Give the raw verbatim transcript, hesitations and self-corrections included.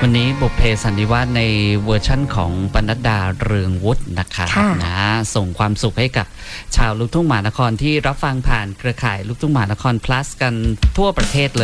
วันนี้บุพเพสันนิวาสในเวอร์ชั่นของปนัดดาเรืองวุฒินะคะนะส่งความสุขให้กับชาวลูกทุ่งมหานครที่รับฟังผ่านเครือข่ายลูกทุ่งมหานคร plus กันทั่วประเทศเลย